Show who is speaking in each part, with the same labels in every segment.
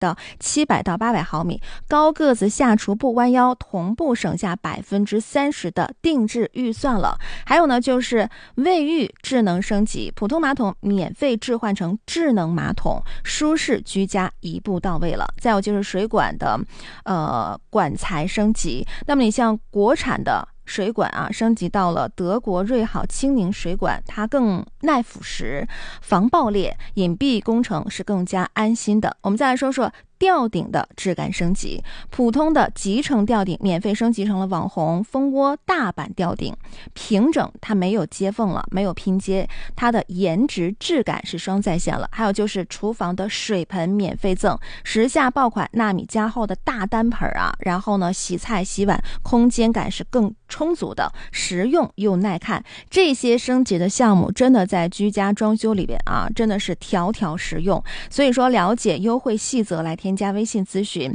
Speaker 1: 的700到800毫米，高个子下厨不弯腰，同步省下30%的定制预算了。还有呢，就是卫浴智能升级，普通马桶免费置换成智能马桶，舒适居家一步到位了。再有就是水管的管材升级，那么你像国产的水管啊，升级到了德国瑞好清宁水管，它更耐腐蚀、防爆裂，隐蔽工程是更加安心的。我们再来说说吊顶的质感升级，普通的集成吊顶免费升级成了网红蜂窝大版吊顶，平整，它没有接缝了，没有拼接，它的颜值质感是双在线了。还有就是厨房的水盆免费赠，时下爆款纳米加厚的大单盆啊，然后呢洗菜洗碗空间感是更充足的，实用又耐看。这些升级的项目真的在居家装修里边啊，真的是条条实用。所以说了解优惠细则来添加微信咨询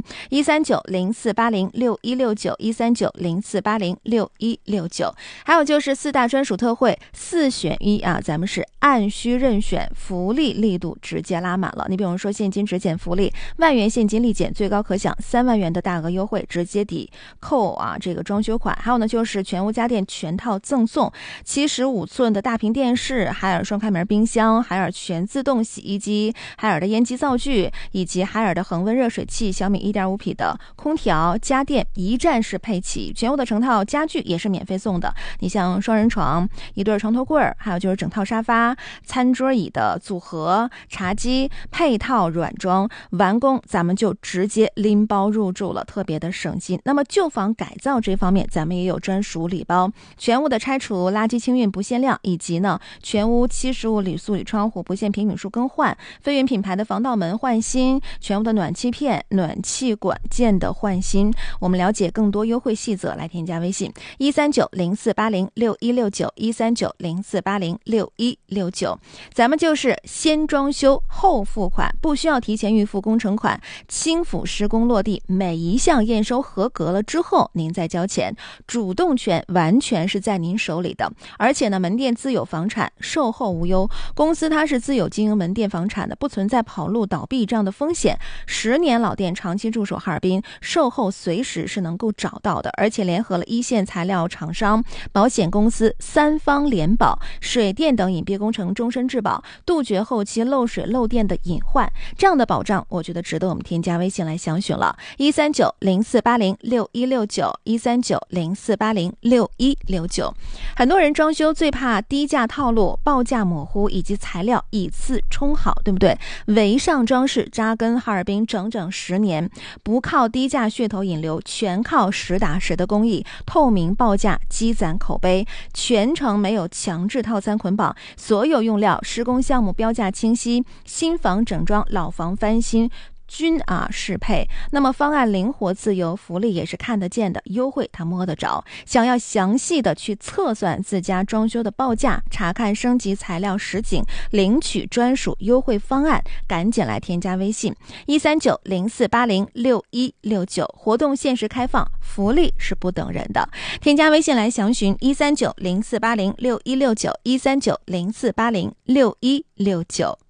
Speaker 1: 13904806169，13904806169。还有就是4大专属特惠4选1啊，咱们是按需任选，福利力度直接拉满了。你比如说现金直减福利，1万元现金立减，最高可享3万元的大额优惠，直接抵扣啊这个装修款。还有呢就是全屋家电全套赠送75寸的大屏电视，海尔双开门冰箱，海尔全自动洗衣机，海尔的烟机灶具，以及海尔的恒温热水器，小米1.5匹的空调，家电一站式配齐，全屋的成套家具也是免费送的。你像双人床、一对床头柜，还有就是整套沙发、餐桌椅的组合、茶几配套软装，完工咱们就直接拎包入住了，特别的省心。那么旧房改造这方面，咱们也有专属礼包，全屋的拆除、垃圾清运不限量，以及呢全屋75铝塑铝窗户不限平米数更换，飞云品牌的防盗门换新，全屋的暖气片、暖气管件的换新。我们了解更多优惠细则来添加微信13904806169，13904806169。咱们就是先装修后付款，不需要提前预付工程款，轻辅施工落地，每一项验收合格了之后您再交钱，主动权完全是在您手里的。而且呢，门店自有房产，售后无忧，公司它是自有经营门店房产的，不存在跑路倒闭这样的风险。10年老店长期驻守哈尔滨，售后随时是能够找到的，而且联合了一线材料厂商、保险公司3方联保，水电等隐蔽工程终身质保，杜绝后期漏水漏电的隐患。这样的保障我觉得值得我们添加微信来详询了，13904806169，13904806169。很多人装修最怕低价套路、报价模糊以及材料以次充好，对不对？维上装饰扎根哈尔滨整整10年，不靠低价噱头引流，全靠实打实的工艺，透明报价，积攒口碑，全程没有强制套餐捆绑，所有用料、施工项目标价清晰，新房整装、老房翻新均适配。那么方案灵活自由，福利也是看得见的，优惠它摸得着。想要详细的去测算自家装修的报价，查看升级材料实景，领取专属优惠方案，赶紧来添加微信13904806169，活动限时开放，福利是不等人的。添加微信来详询13904806169，13904806169。